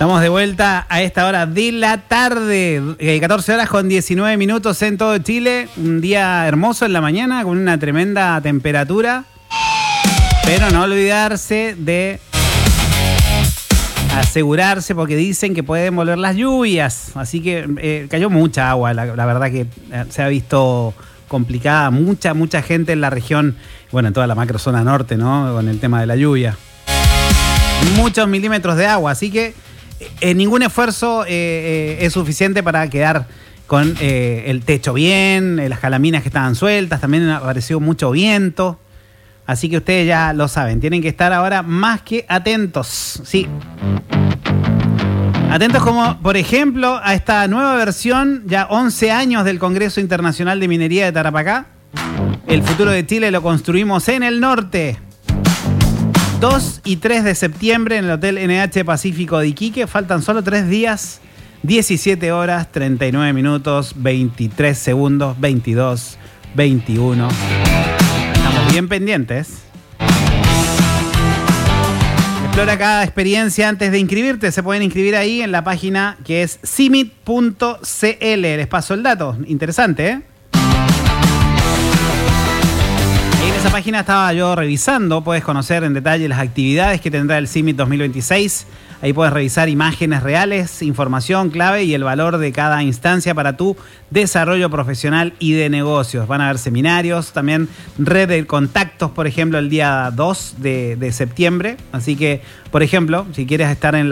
Estamos de vuelta a esta hora de la tarde, 14 horas con 19 minutos en todo Chile. Un día hermoso en la mañana con una tremenda temperatura. Pero no olvidarse de asegurarse porque dicen que pueden volver las lluvias. Así que cayó mucha agua, la verdad que se ha visto complicada. Mucha gente en la región, bueno, en toda la macrozona norte, ¿no? Con el tema de la lluvia. Muchos milímetros de agua, así que ningún esfuerzo es suficiente para quedar con el techo bien, las calaminas que estaban sueltas, también apareció mucho viento, así que ustedes ya lo saben, tienen que estar ahora más que atentos, sí. Atentos como, por ejemplo, a esta nueva versión, ya 11 años del Congreso Internacional de Minería de Tarapacá. El futuro de Chile lo construimos en el norte. 2 y 3 de septiembre en el Hotel NH Pacífico de Iquique. Faltan solo 3 días, 17 horas, 39 minutos, 23 segundos, 22, 21. Estamos bien pendientes. Explora cada experiencia antes de inscribirte. Se pueden inscribir ahí en la página que es cimit.cl. Les paso el dato. Interesante, ¿eh? En esa página estaba yo revisando, puedes conocer en detalle las actividades que tendrá el CIMIT 2026. Ahí puedes revisar imágenes reales, información clave y el valor de cada instancia para tu desarrollo profesional y de negocios. Van a haber seminarios, también red de contactos, por ejemplo, el día 2 de septiembre. Así que, por ejemplo, si quieres estar en